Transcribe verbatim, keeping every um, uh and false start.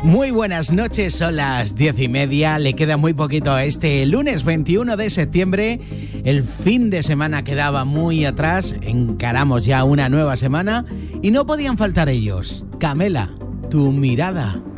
Muy buenas noches, son las diez y media, le queda muy poquito a este lunes veintiuno de septiembre, el fin de semana quedaba muy atrás, encaramos ya una nueva semana y no podían faltar ellos. Camela, tu mirada.